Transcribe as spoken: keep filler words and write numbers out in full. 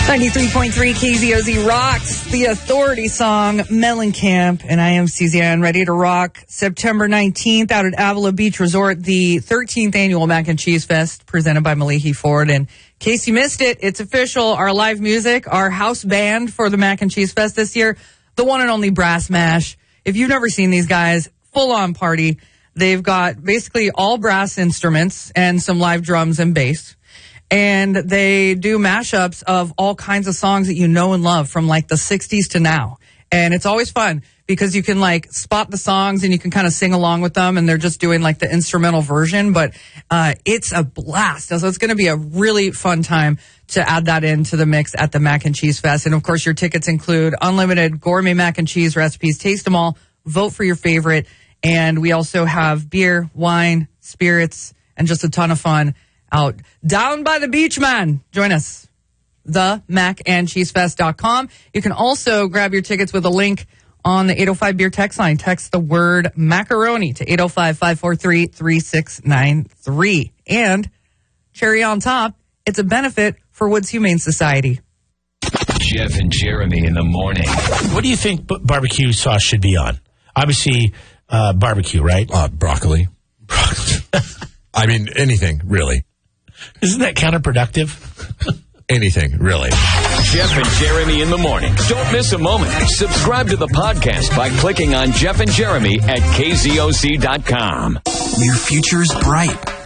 ninety-three point three K Z O Z rocks the Authority song Mellencamp, and I am Suzanne, ready to rock September nineteenth out at Avila Beach Resort, the thirteenth annual Mac and Cheese Fest presented by Malihi Ford. And in case you missed it, it's official. Our live music, our house band for the Mac and Cheese Fest this year, the one and only Brass Mash. If you've never seen these guys, full on party. They've got basically all brass instruments and some live drums and bass. And they do mashups of all kinds of songs that you know and love from like the sixties to now. And it's always fun because you can like spot the songs and you can kind of sing along with them, and they're just doing like the instrumental version. But uh, it's a blast. So it's going to be a really fun time to add that into the mix at the Mac and Cheese Fest. And of course, your tickets include unlimited gourmet mac and cheese recipes. Taste them all. Vote for your favorite. And we also have beer, wine, spirits, and just a ton of fun out down by the beach, man. Join us. the mac and cheese fest dot com. You can also grab your tickets with a link on the eight oh five beer text line. Text the word macaroni to eight oh five, five four three, three six nine three. And cherry on top, it's a benefit for Woods Humane Society. Jeff and Jeremy in the morning. What do you think b- barbecue sauce should be on? Obviously, uh, barbecue, right? Uh, broccoli. Broccoli. I mean, anything, really. Isn't that counterproductive? Anything, really. Jeff and Jeremy in the morning. Don't miss a moment. Subscribe to the podcast by clicking on Jeff and Jeremy at K Z O C dot com. Your future's bright.